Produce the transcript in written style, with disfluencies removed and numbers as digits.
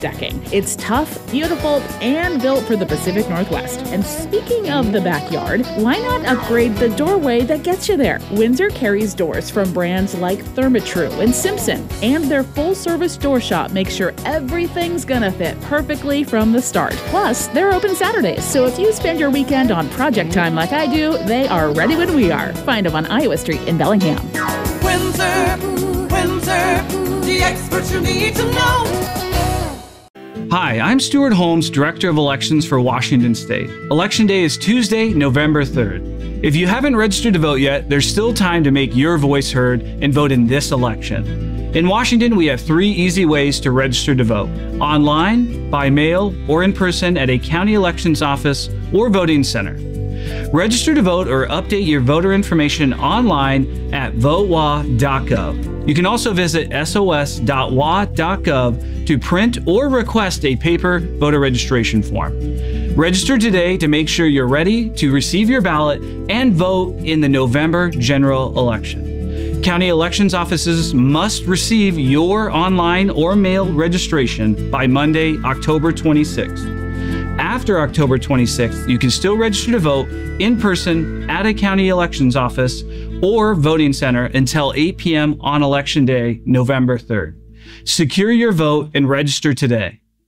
decking. It's tough, beautiful, and built for the Pacific Northwest. And speaking of the backyard, why not upgrade the doorway that gets you there? Windsor carries doors from brands like Therma-Tru and Simpson, and their full-service door shop makes sure everything's gonna fit perfectly from the start. Plus, they're open Saturdays, so if you spend your weekend on project time like I do, they are ready when we are. Find them on Iowa Street in Bellingham. Windsor, the experts you need to know. Hi, I'm Stuart Holmes, Director of Elections for Washington State. Election Day is Tuesday, November 3rd. If you haven't registered to vote yet, there's still time to make your voice heard and vote in this election. In Washington, we have 3 easy ways to register to vote: online, by mail, or in person at a county elections office or voting center. Register to vote or update your voter information online at votewa.gov. You can also visit sos.wa.gov to print or request a paper voter registration form. Register today to make sure you're ready to receive your ballot and vote in the November general election. County elections offices must receive your online or mail registration by Monday, October 26th. After October 26th, you can still register to vote in person at a county elections office or voting center until 8 p.m. on Election Day, November 3rd. Secure your vote and register today.